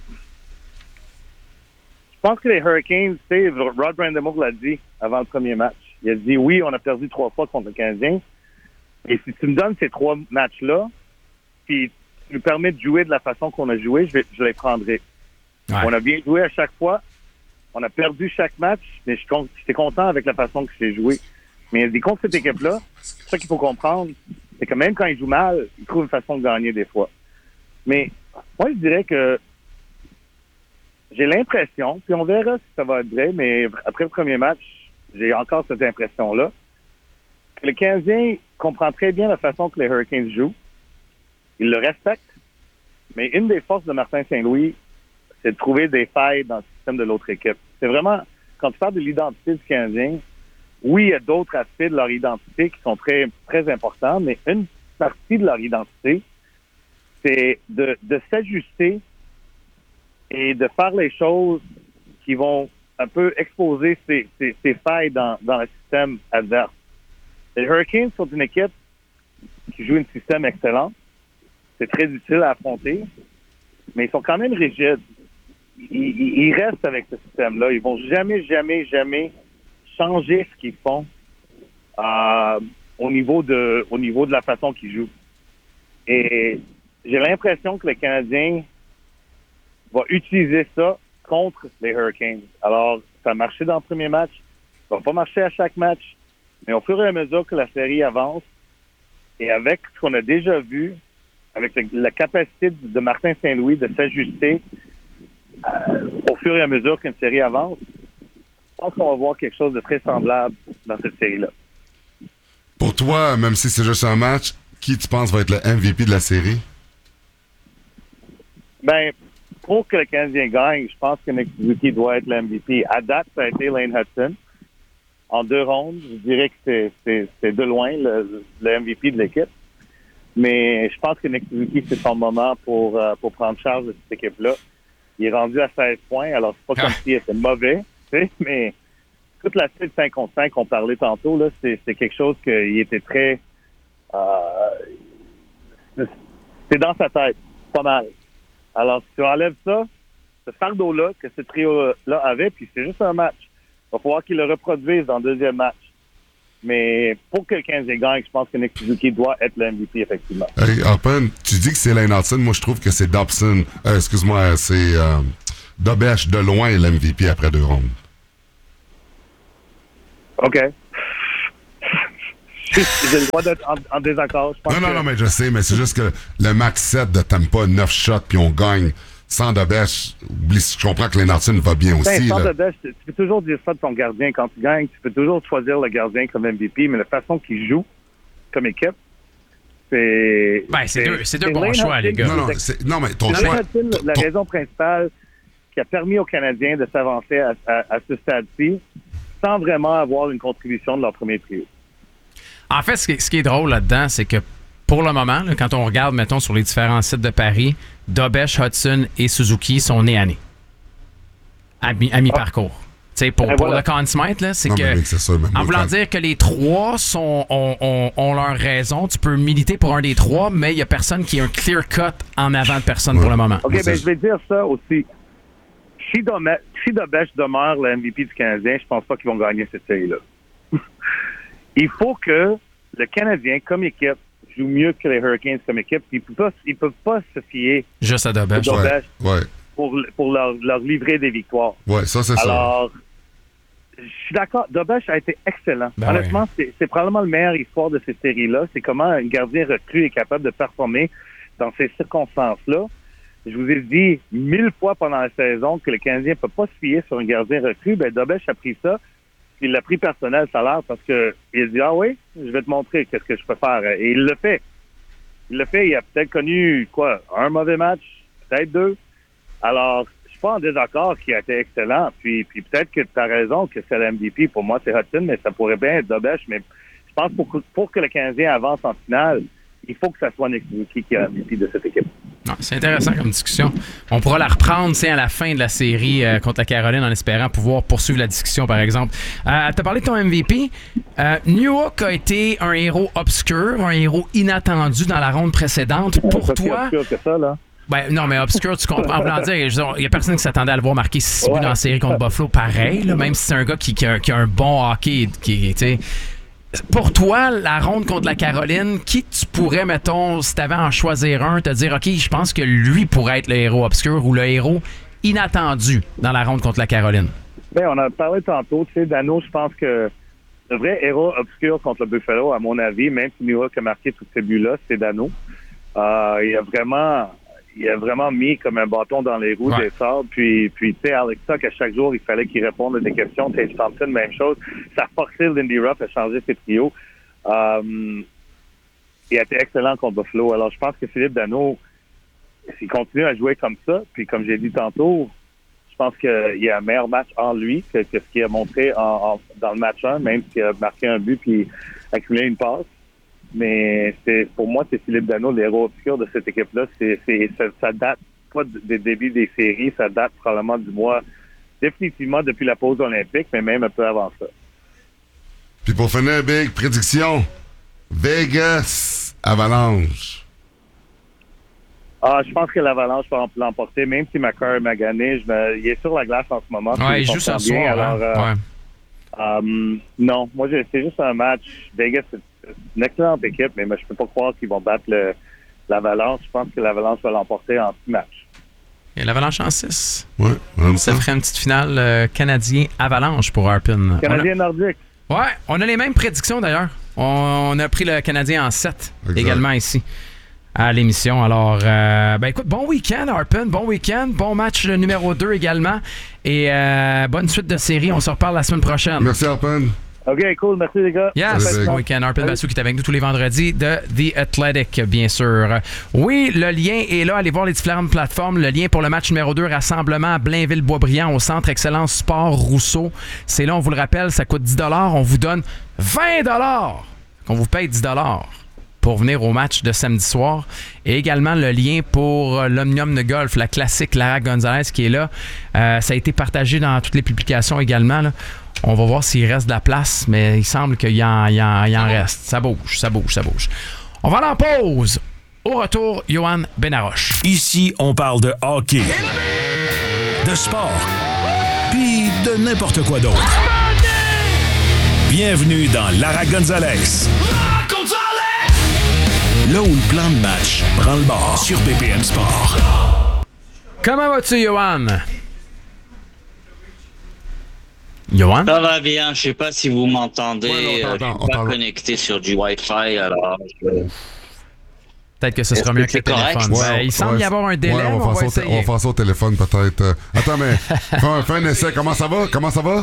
pense que les Hurricanes, Rod Brind'Amour l'a dit avant le premier match. Il a dit, oui, on a perdu 3 fois contre le Canadien. Et si tu me donnes ces 3 matchs-là, puis tu nous permets de jouer de la façon qu'on a joué, je les prendrai. Ouais. On a bien joué à chaque fois. On a perdu chaque match, mais j'étais content avec la façon que j'ai joué. Mais contre cette équipe-là, c'est ça qu'il faut comprendre, c'est que même quand ils jouent mal, ils trouvent une façon de gagner des fois. Mais moi, je dirais que j'ai l'impression, puis on verra si ça va être vrai, mais après le premier match, j'ai encore cette impression-là, que le Canadien comprend très bien la façon que les Hurricanes jouent. Il le respecte, mais une des forces de Martin Saint-Louis, c'est de trouver des failles dans le système de l'autre équipe. C'est vraiment, quand tu parles de l'identité du Canadien, oui, il y a d'autres aspects de leur identité qui sont très, très importants, mais une partie de leur identité, c'est de s'ajuster et de faire les choses qui vont un peu exposer ces failles dans le système adverse. Les Hurricanes sont une équipe qui joue un système excellent. C'est très utile à affronter, mais ils sont quand même rigides. Ils restent avec ce système-là. Ils vont jamais changer ce qu'ils font au niveau de la façon qu'ils jouent. Et j'ai l'impression que le Canadien va utiliser ça contre les Hurricanes. Alors, ça a marché dans le premier match. Ça va pas marcher à chaque match. Mais au fur et à mesure que la série avance, et avec ce qu'on a déjà vu, avec la capacité de Martin Saint-Louis de s'ajuster au fur et à mesure qu'une série avance, je pense qu'on va voir quelque chose de très semblable dans cette série-là. Pour toi, même si c'est juste un match, qui tu penses va être le MVP de la série? Pour que le Canadien gagne, je pense que Nick Suzuki doit être le MVP. À date, ça a été Lane Hudson. En 2 rondes, je dirais que c'est de loin le MVP de l'équipe. Mais je pense que Nick Suzuki, c'est son moment pour prendre charge de cette équipe-là. Il est rendu à 16 points, alors c'est pas comme s'il était mauvais, mais toute la suite 5 contre 5 qu'on parlait tantôt, là, c'est quelque chose qu'il était très... c'est dans sa tête, pas mal. Alors, si tu enlèves ça, ce fardeau-là que ce trio-là avait, puis c'est juste un match. Il va falloir qu'il le reproduise dans le deuxième match. Mais pour que le Canadien gagne, je pense que Nick Suzuki doit être le MVP, effectivement. Hey, Arpin, tu dis que c'est Lane Hudson. Moi, je trouve que c'est Dobson. C'est Dobesh de loin le MVP après 2 rondes. OK. J'ai le droit d'être en désaccord. Je pense non, mais je sais, mais c'est juste que le max 7 de Tampa, 9 shots, puis on gagne. Sans Dobesh, je comprends que Lane Hudson va bien aussi. Sans Dobesh, tu peux toujours dire ça de ton gardien quand tu gagnes. Tu peux toujours choisir le gardien comme MVP, mais la façon qu'il joue comme équipe, c'est... c'est deux bons choix, les gars. Non, mais ton choix... La raison principale qui a permis aux Canadiens de s'avancer à ce stade-ci sans vraiment avoir une contribution de leur premier trio. En fait, ce qui est drôle là-dedans, c'est que pour le moment, là, quand on regarde, mettons, sur les différents sites de Paris, Dobesh, Hudson et Suzuki sont nés à mi-parcours. Pour le Conn Smythe, là, c'est que. En voulant dire que les trois ont leur raison, tu peux militer pour un des trois, mais il n'y a personne qui a un clear cut en avant de personne pour le moment. OK, je vais dire ça aussi. Si Dobech demeure le MVP du Canadien, je pense pas qu'ils vont gagner cette série-là. Il faut que le Canadien, comme équipe, joue mieux que les Hurricanes comme équipe. Ils ne peuvent pas se fier juste à Dobech pour leur livrer des victoires. Oui, ça, c'est Alors, je suis d'accord. Dobech a été excellent. Honnêtement, c'est probablement la meilleure histoire de cette série-là. C'est comment un gardien recru est capable de performer dans ces circonstances-là. Je vous ai dit 1000 fois pendant la saison que le Canadien ne peut pas se fier sur un gardien recru. Dobech a pris ça. Il l'a pris personnel, ça a l'air, parce que il a dit, ah oui, je vais te montrer qu'est-ce que je peux faire. Et il le fait. Il a peut-être connu, un mauvais match, peut-être 2. Alors, je suis pas en désaccord qu'il a été excellent. Puis peut-être que tu as raison que c'est le MVP. Pour moi, c'est Hudson, mais ça pourrait bien être Dobech. Mais je pense que pour que le Canadien avance en finale, il faut que ça soit Nick Suzuki qui est MVP de cette équipe. Non, c'est intéressant comme discussion. On pourra la reprendre à la fin de la série contre la Caroline en espérant pouvoir poursuivre la discussion, par exemple. Tu as parlé de ton MVP. Newhook a été un héros obscur, un héros inattendu dans la ronde précédente. Pour toi... C'est obscur que ça, là. Non, mais obscur, tu comprends. En voulant dire, il n'y a personne qui s'attendait à le voir marquer 6 buts dans la série contre Buffalo, pareil, là, même si c'est un gars qui a un bon hockey, pour toi, la ronde contre la Caroline, qui tu pourrais, mettons, si tu avais à en choisir un, te dire, OK, je pense que lui pourrait être le héros obscur ou le héros inattendu dans la ronde contre la Caroline? On a parlé tantôt, Dano, je pense que le vrai héros obscur contre le Buffalo, à mon avis, même si Newhook a marqué tous ces buts-là, c'est Dano. Il a vraiment mis comme un bâton dans les roues des sables. Puis tu sais, Alex Tuck, à chaque jour, il fallait qu'il réponde à des questions. Tage Thompson, même chose. Ça a forcé Lindy Ruff à changer ses trios. Il a été excellent contre Buffalo. Alors, je pense que Philippe Danault, s'il continue à jouer comme ça, puis comme j'ai dit tantôt, je pense qu'il y a un meilleur match en lui que ce qu'il a montré dans le match 1, même s'il a marqué un but puis accumulé une passe. Mais pour moi, c'est Philippe Danault, l'héros obscur de cette équipe-là. Ça date pas des débuts des séries, ça date probablement du mois, définitivement depuis la pause olympique, mais même un peu avant ça. Puis pour finir, Big, prédiction. Vegas, Avalanche. Je pense que l'Avalanche va l'emporter, même si Makar est magané. Il est sur la glace en ce moment. Il joue ce soir. Non, moi, c'est juste un match. Vegas, c'est une excellente équipe, mais je peux pas croire qu'ils vont battre l'Avalanche. Je pense que l'Avalanche va l'emporter en 6 matchs. Et l'Avalanche en 6. Oui. Ça ferait une petite finale Canadien-Avalanche pour Harpin. Canadien-Nordique. Ouais, on a les mêmes prédictions d'ailleurs. On a pris le Canadien en 7 également ici à l'émission. Alors, écoute, bon week-end, Harpin. Bon week-end. Bon match numéro 2 également. Et bonne suite de série. On se reparle la semaine prochaine. Merci, Harpin. OK, cool. Merci, les gars. Yes, bon week-end. Harpin Bassou qui est avec nous tous les vendredis de The Athletic, bien sûr. Oui, le lien est là. Allez voir les différentes plateformes. Le lien pour le match numéro 2, rassemblement à Blainville-Boisbriand au Centre Excellence Sport Rousseau. C'est là, on vous le rappelle, ça coûte 10 $. On vous donne 20 $. Qu'on vous paye 10 $ pour venir au match de samedi soir. Et également le lien pour l'Omnium de golf, la classique Lara Gonzalez qui est là. Ça a été partagé dans toutes les publications également, là. On va voir s'il reste de la place, mais il semble qu'il y en reste. Ça bouge. On va aller en pause. Au retour, Yoann Benaroche. Ici, on parle de hockey, de sport, puis de n'importe quoi d'autre. Bienvenue dans Lara Gonzalez. Là où le plan de match prend le bord sur BPM Sport. Comment vas-tu, Yoann? Yoann? Ça va bien, je sais pas si vous m'entendez. Ouais, je suis pas connecté sur du Wi-Fi, alors... Peut-être que ce sera mieux que le téléphone. Ouais, il semble y avoir un délai, on va faire ça au téléphone peut-être. Attends, mais fais un essai. Comment ça va?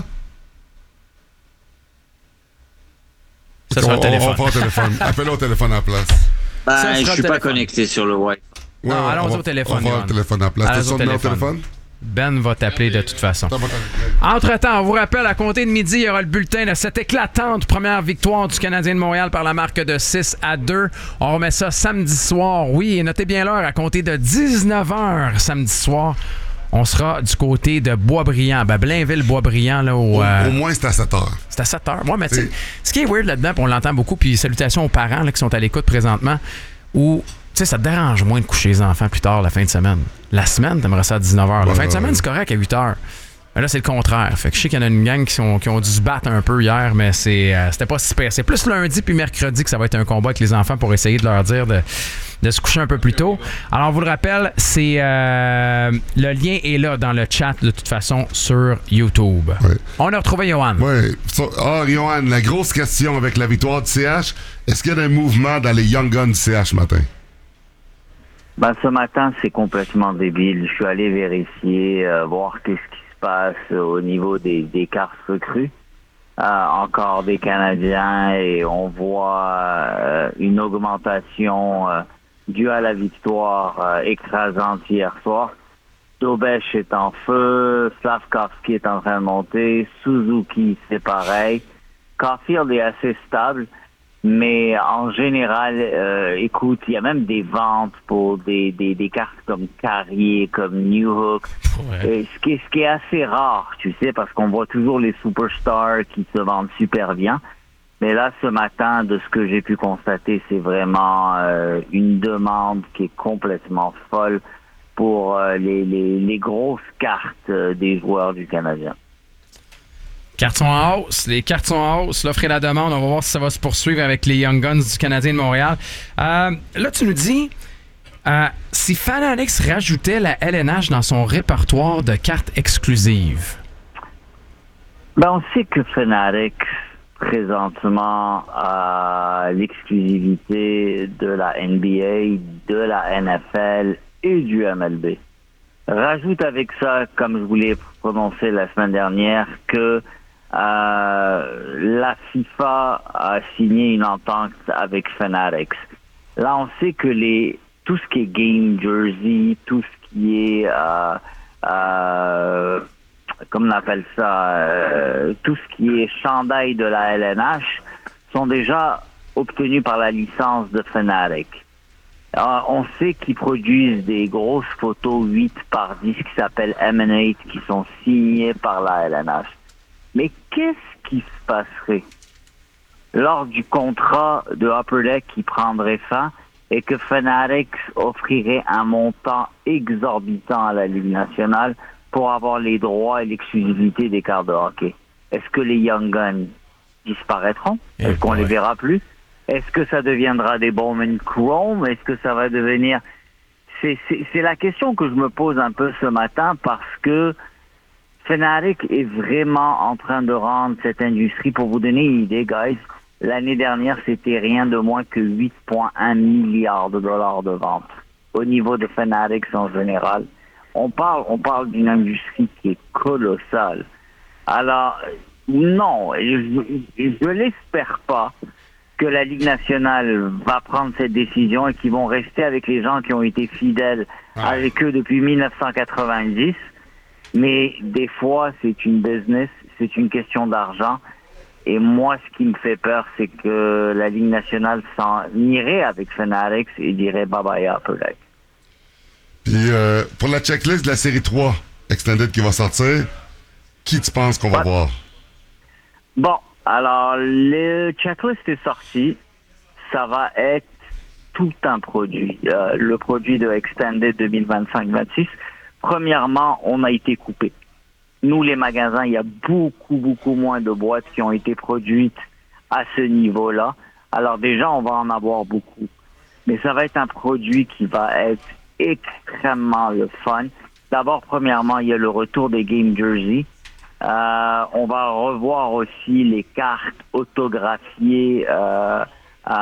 Ça sera le téléphone. On va faire au téléphone. Appelle-le au téléphone à la place. Je suis pas connecté sur le Wi-Fi. Non, allons au téléphone. On va au téléphone à la place. T'as son numéro de téléphone? Ben va t'appeler de toute façon. Entre-temps, on vous rappelle, à compter de midi, il y aura le bulletin de cette éclatante première victoire du Canadien de Montréal par la marque de 6-2. On remet ça samedi soir. Oui, et notez bien l'heure, à compter de 19h samedi soir. on sera du côté de Boisbriand. Blainville-Boisbriand. Là, au moins, c'est à 7 h. C'est à 7 h. Moi, mais tu sais, ce qui est weird là-dedans, puis on l'entend beaucoup, puis salutations aux parents là, qui sont à l'écoute présentement, où tu sais, ça te dérange moins de coucher les enfants plus tard la fin de semaine. La semaine, t'aimerais ça à 19 h. La fin de semaine, c'est correct à 8 h. Mais là, c'est le contraire. Fait que je sais qu'il y en a une gang qui ont dû se battre un peu hier, mais c'était pas si pire. C'est plus lundi puis mercredi que ça va être un combat avec les enfants pour essayer de leur dire de se coucher un peu plus tôt. Alors, on vous le rappelle, le lien est là dans le chat, de toute façon, sur YouTube. Oui. On a retrouvé Johan. Oui. Johan, la grosse question avec la victoire du CH, est-ce qu'il y a un mouvement dans les Young Guns du CH matin? Ce matin, c'est complètement débile. Je suis allé vérifier, voir qu'est-ce qui se passe au niveau des cartes recrues. Encore des Canadiens et on voit une augmentation due à la victoire écrasante hier soir. Dobech est en feu, Slavkovski est en train de monter, Suzuki c'est pareil. Caulfield est assez stable, mais en général, écoute, il y a même des ventes pour des cartes comme Carrier, comme New Hook, ce qui est assez rare, tu sais, parce qu'on voit toujours les superstars qui se vendent super bien. Mais là, ce matin, de ce que j'ai pu constater, c'est vraiment une demande qui est complètement folle pour les grosses cartes des joueurs du Canadien. Cartes sont en hausse. Les cartes sont en hausse. L'offre et la demande. On va voir si ça va se poursuivre avec les Young Guns du Canadien de Montréal. Là, tu nous dis, si Fanatics rajoutait la LNH dans son répertoire de cartes exclusives. On sait que Fanatics, présentement, a l'exclusivité de la NBA, de la NFL et du MLB. Rajoute avec ça, comme je vous l'ai prononcé la semaine dernière, que la FIFA a signé une entente avec Fanatics. Là, on sait que tout ce qui est game jersey, tout ce qui est comme on appelle ça, tout ce qui est chandail de la LNH sont déjà obtenus par la licence de Fanatics. On sait qu'ils produisent des grosses photos 8 par 10 qui s'appellent Emanate, qui sont signées par la LNH. Mais qu'est-ce qui se passerait lors du contrat de Upper Deck qui prendrait fin et que Fanatics offrirait un montant exorbitant à la Ligue nationale pour avoir les droits et l'exclusivité des cartes de hockey? Est-ce que les Young Guns disparaîtront? Est-ce qu'on les verra plus? Est-ce que ça deviendra des Bowman Chrome? Est-ce que ça va devenir... C'est la question que je me pose un peu ce matin parce que Fanatics est vraiment en train de rendre cette industrie. Pour vous donner une idée, guys, l'année dernière, c'était rien de moins que 8,1 milliards de dollars de ventes au niveau de Fanatics en général. On parle d'une industrie qui est colossale. Alors, non, je l'espère pas que la Ligue nationale va prendre cette décision et qu'ils vont rester avec les gens qui ont été fidèles avec eux depuis 1990. Mais des fois, c'est une business, c'est une question d'argent. Et moi, ce qui me fait peur, c'est que la Ligue nationale s'en irait avec Fanatics et dirait bye-bye Upper Deck. Puis, pour la checklist de la série 3 Extended qui va sortir, qui tu penses qu'on va voir? Bon, alors, le checklist est sorti. Ça va être tout un produit. Le produit de Extended 2025-26. Premièrement, on a été coupé. Nous, les magasins, il y a beaucoup moins de boîtes qui ont été produites à ce niveau-là. Alors déjà, on va en avoir beaucoup. Mais ça va être un produit qui va être extrêmement le fun. D'abord, premièrement, il y a le retour des Game Jersey. On va revoir aussi les cartes autographiées